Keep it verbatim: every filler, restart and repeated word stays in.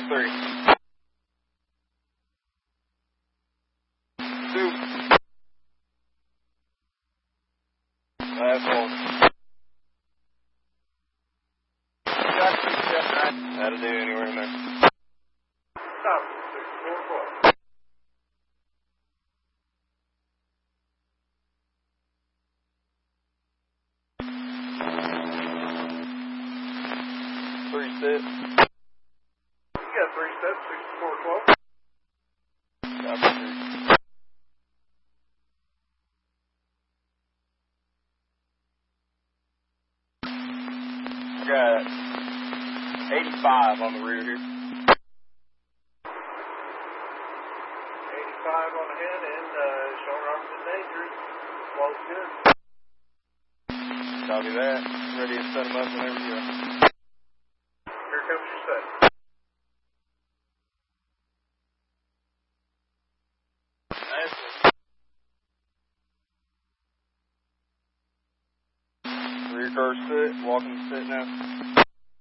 three. Two. Last one. That'll do anywhere in there. Stop. six four four. Three sit. You got three steps, six four twelve. Copy three. I got eighty-five on the rear here. eighty-five on ahead and uh, showing arms and dangerous. Close good. Copy that. Ready to set them up whenever you are. Here comes your set. Rear car sit, walking sit now.